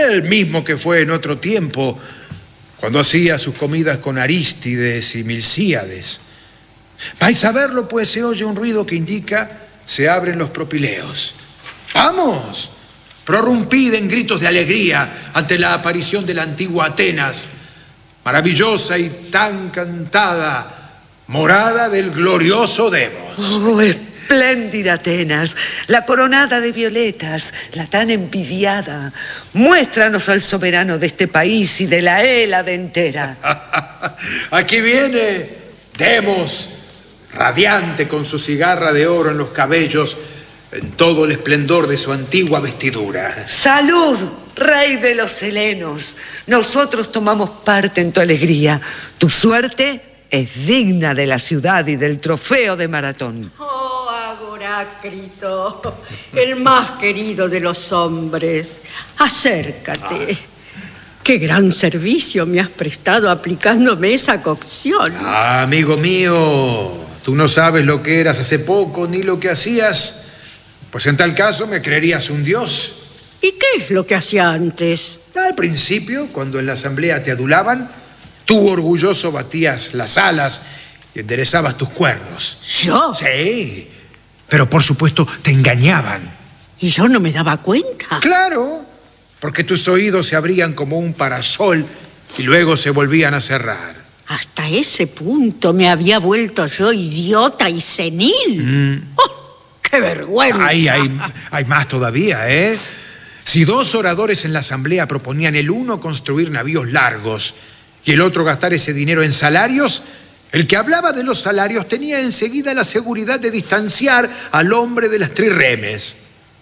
El mismo que fue en otro tiempo, cuando hacía sus comidas con Arístides y Milcíades. Vais a verlo, pues se oye un ruido que indica se abren los propileos. ¡Vamos! Prorrumpid en gritos de alegría ante la aparición de la antigua Atenas, maravillosa y tan cantada, morada del glorioso Demos. ¡Oh, espléndida Atenas! La coronada de violetas, la tan envidiada. Muéstranos al soberano de este país y de la Hélade entera. Aquí viene Demos, radiante con su cigarra de oro en los cabellos, en todo el esplendor de su antigua vestidura. ¡Salud, rey de los helenos! Nosotros tomamos parte en tu alegría. Tu suerte es digna de la ciudad y del trofeo de Maratón. Oh, Agorácrito, el más querido de los hombres. Acércate. Qué gran servicio me has prestado aplicándome esa cocción. Amigo mío, tú no sabes lo que eras hace poco ni lo que hacías. Pues en tal caso me creerías un dios. ¿Y qué es lo que hacía antes? Al principio, cuando en la asamblea te adulaban, tú orgulloso batías las alas y enderezabas tus cuernos. ¿Yo? Sí, pero por supuesto te engañaban. ¿Y yo no me daba cuenta? Claro, porque tus oídos se abrían como un parasol y luego se volvían a cerrar. Hasta ese punto me había vuelto yo idiota y senil. ¡Oh, qué vergüenza! Hay más todavía, ¿eh? Si dos oradores en la asamblea proponían el uno construir navíos largos y el otro gastar ese dinero en salarios, el que hablaba de los salarios tenía enseguida la seguridad de distanciar al hombre de las trirremes.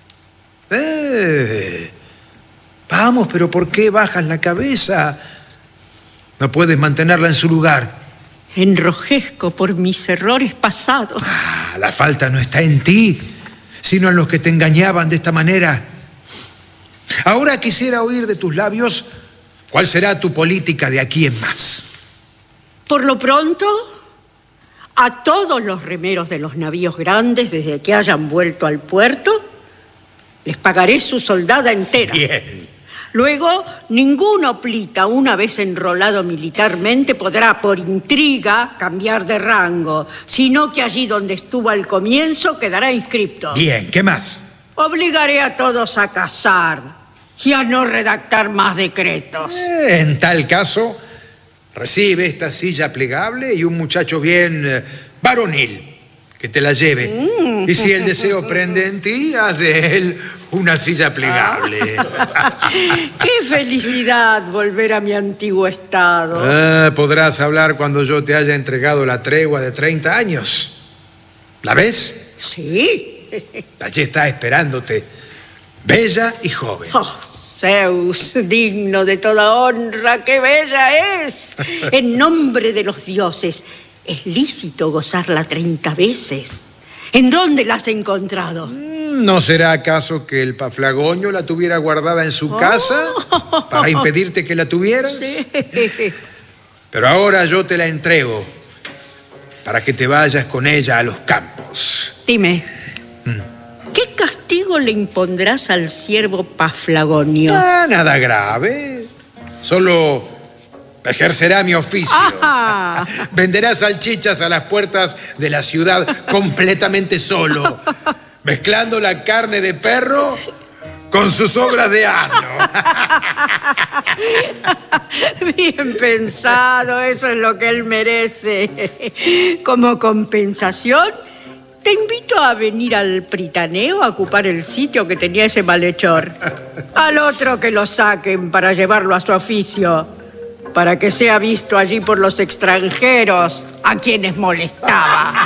Vamos, pero ¿por qué bajas la cabeza? No puedes mantenerla en su lugar. Enrojezco por mis errores pasados. La falta no está en ti, sino en los que te engañaban de esta manera. Ahora quisiera oír de tus labios cuál será tu política de aquí en más. Por lo pronto, a todos los remeros de los navíos grandes, desde que hayan vuelto al puerto, les pagaré su soldada entera. Bien. Luego, ningún hoplita, una vez enrolado militarmente, podrá por intriga cambiar de rango, sino que allí donde estuvo al comienzo quedará inscripto. Bien, ¿qué más? Obligaré a todos a cazar y a no redactar más decretos. En tal caso, recibe esta silla plegable y un muchacho bien varonil que te la lleve. Y si el deseo prende en ti, haz de él una silla plegable. ¡Qué felicidad volver a mi antiguo estado! Podrás hablar cuando yo te haya entregado la tregua de 30 años. ¿La ves? Sí. Allí está esperándote, bella y joven. Oh, Zeus, digno de toda honra, qué bella es. En nombre de los dioses, ¿es lícito gozarla 30 veces? ¿En dónde la has encontrado? ¿No será acaso que el Paflagonio la tuviera guardada en su casa para impedirte que la tuvieras? Sí. Pero ahora yo te la entrego para que te vayas con ella a los campos. Dime, ¿qué castigo le impondrás al siervo Paflagonio? Nada grave. Solo ejercerá mi oficio. Venderá salchichas a las puertas de la ciudad completamente solo, mezclando la carne de perro con sus obras de asno. Bien pensado, eso es lo que él merece. Como compensación, te invito a venir al Pritaneo a ocupar el sitio que tenía ese malhechor. Al otro que lo saquen para llevarlo a su oficio, para que sea visto allí por los extranjeros a quienes molestaba.